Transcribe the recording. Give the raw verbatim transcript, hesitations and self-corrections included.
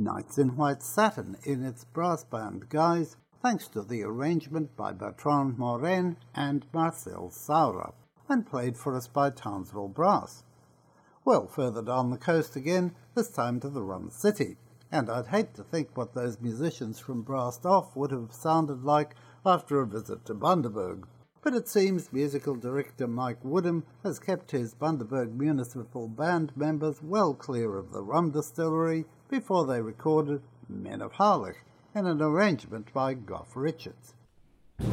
Knights in White Satin in its brass band guise, thanks to the arrangement by Bertrand Morin and Marcel Saura, and played for us by Townsville Brass. Well, further down the coast again, this time to the Rum City, and I'd hate to think what those musicians from Brassed Off would have sounded like after a visit to Bundaberg. But it seems musical director Mike Woodham has kept his Bundaberg Municipal Band members well clear of the rum distillery before they recorded Men of Harlech in an arrangement by Gough Richards.